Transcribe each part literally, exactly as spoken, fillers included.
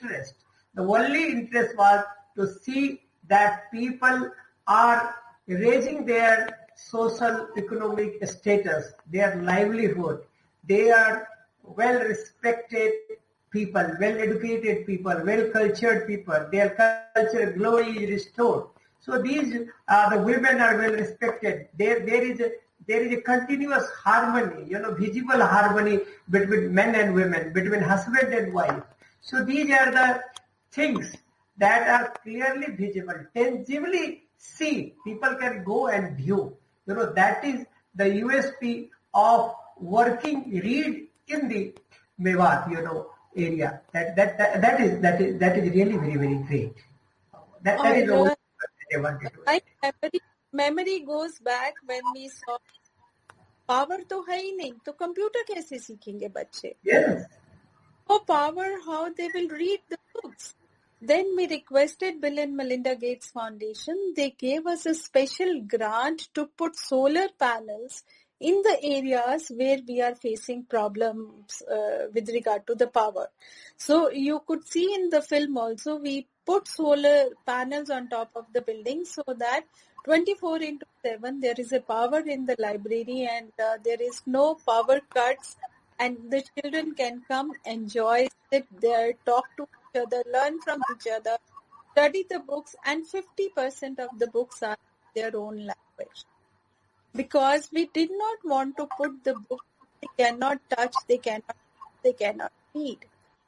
interest. The only interest was to see that people are raising their social economic status, their livelihood. They are well respected people, well educated people, well cultured people. Their culture glory is restored. So these uh, the women are well respected. There there is a there is a continuous harmony, you know, visible harmony between men and women, between husband and wife. So these are the things that are clearly visible, tangibly see. People can go and view. You know, that is the U S P of working read in the Mewat, you know, area. That that that, that is that is that is really very very great. That, that is the only thing I wanted to say. memory, memory goes back when we saw power तो है ही नहीं, तो computer कैसे सीखेंगे बच्चे? Yes. For power, how they will read the books. Then we requested Bill and Melinda Gates Foundation. They gave us a special grant to put solar panels in the areas where we are facing problems uh, with regard to the power. So you could see in the film also, we put solar panels on top of the building so that twenty-four into seven there is a power in the library, and uh, there is no power cuts, and the children can come, enjoy, sit there, talk to each other, learn from each other, study the books, and fifty percent of the books are in their own language. Because we did not want to put the book they cannot touch, they cannot, they cannot read.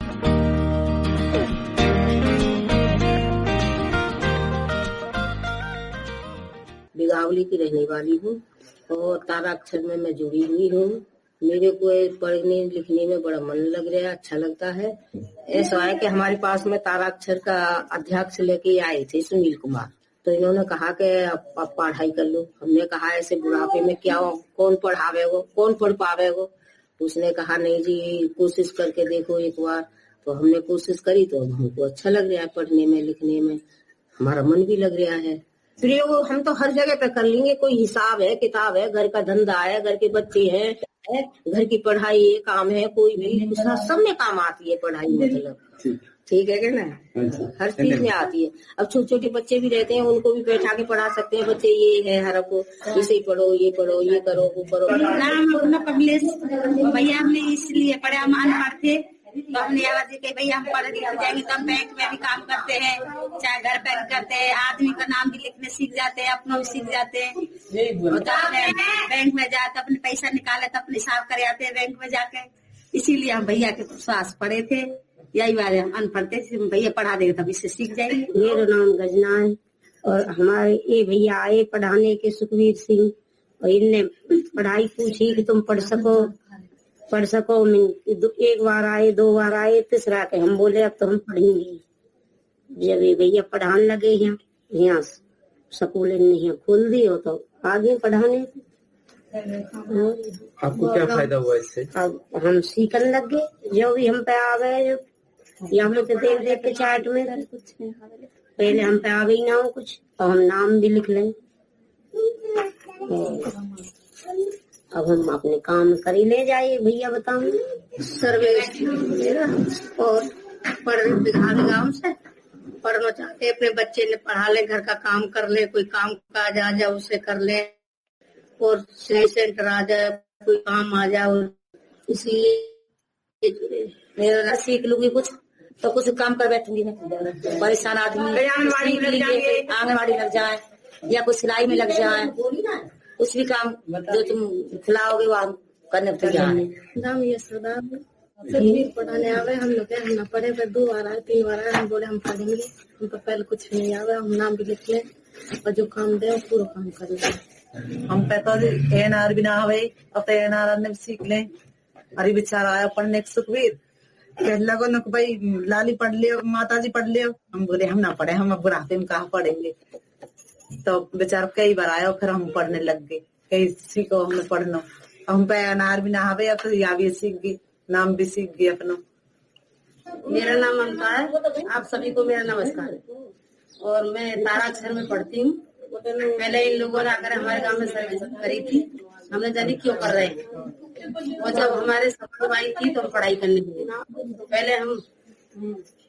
बिगावली की रहने वाली हूँ और ताराक्षर में मैं जुड़ी हुई हूँ। मेरे को पढ़ने लिखने में बड़ा मन लग रहा है, अच्छा लगता है। ऐसा है कि हमारे पास में ताराक्षर का अध्यक्ष लेके आए थे सुनील कुमार, तो इन्होंने कहा कि आप पढ़ाई कर लो। हमने कहा ऐसे बुढ़ापे में क्या हो, कौन पढ़ावेगो, कौन पढ़ पावेगो? उसने कहा नहीं जी, कोशिश करके देखो एक बार। तो हमने कोशिश करी तो हमको अच्छा लग रहा है, पढ़ने में लिखने में हमारा मन भी लग रहा है। प्रयोग हम तो हर जगह पे कर लेंगे, कोई हिसाब है, किताब है, घर का धंधा है, घर के बच्चे हैं, है, घर की पढ़ाई है, काम है, कोई भी सब में काम आती है पढ़ाई। मतलब ठीक है क्या ना, हर चीज में आती है। अब छोटे छोटे बच्चे भी रहते हैं, उनको भी बैठा के पढ़ा सकते हैं। बच्चे ये है हर को इसे पढ़ो, ये पढ़ो, ये करो, वो करो। नाम अपना कमलेश भैया, हमने इसलिए पढ़े, हम अनपढ़ थे तो हमने आवाज दी कि भैया हम पढ़ लिख जाएंगे तो हम बैंक में भी काम करते हैं, चाहे घर पर करते हैं, आदमी का नाम भी लिखने सीख जाते हैं, अपना भी सीख जाते हैं। बैंक में जाए तो अपने पैसा निकाले तो अपने हिसाब कर आते हैं बैंक में जाके। इसीलिए हम भैया के पास पढ़े थे। यही बात है, हम अनपढ़ थे, भैया पढ़ा देंगे तब इससे सीख जाएंगे। मेरा नाम गजना है और हमारे ये भैया आए पढ़ाने के, सुखवीर सिंह, और इनने पढ़ाई पूछी कि तुम पढ़ सको पढ़ सको एक बार आए, दो बार आए, तीसरा के हम बोले अब तो हम पढ़ेंगे। जब ये भैया पढ़ाने लगे यहाँ यहाँ स्कूल यहाँ खोल दी हो तो आगे पढ़ाने। आपको क्या फायदा हुआ इससे? अब हम सीखने लग गए, जो भी हम पे आ गए, यहाँ में तो देख देख के चार्ट में पहले हम पे आ गई ना हो कुछ, तो हम नाम भी लिख लें। अब हम अपने काम कर ही ले जाइए। भैया बताओ सर्वे और पढ़ गाँव से पढ़ना चाहते, अपने बच्चे ने पढ़ा ले, घर का काम कर ले, कोई काम काज आ जाए उसे कर ले, और सिलाई सेंटर आ जाए, कोई काम आ जाए, इसलिए मेरा सीख लूंगी कुछ तो कुछ काम कर बैठूंगी मैं। परेशान आदमी आंगनबाड़ी लग जाए या कुछ सिलाई में लग जाए, कुछ भी काम जो तुम खिलाओगे वो करने तैयार है। नाम ये सरदार भी पढ़ाने आ गए। हम लोग हम ना पढ़े पर दो बार आए, तीन बार आए, हम बोले हम पढ़ेंगे, हमको पहले कुछ नहीं आ गया, हम नाम भी लिख ले और जो काम दे पूरा काम कर ले। हम पता एन आर भी ना हवे, अब तो एन आर ने सीख ले। अरे बेचारा आया पढ़ने सुखवीर, कह लगो न भाई लाली पढ़ लियो, माता जी पढ़ लियो। हम बोले हम ना पढ़े, हम अब बुढ़ापे में कहाँ पढ़ेंगे। तो बेचारा कई बार आया, फिर हम पढ़ने लग गए। कहीं सीखो हमने पढ़ना, हम पे एन आर भी ना हवे, अब तो यहाँ भी सीख गई, नाम भी सीख गए अपना। मेरा नाम ममता है, आप सभी को मेरा नमस्कार। और मैं ताराक्षर में पढ़ती हूँ। पहले इन लोगों ने आकर हमारे गांव में सर्विस करी थी, हमने जानी क्यों कर रहे हैं। और जब हमारे सफाई थी तो हम पढ़ाई करने लगे। पहले हम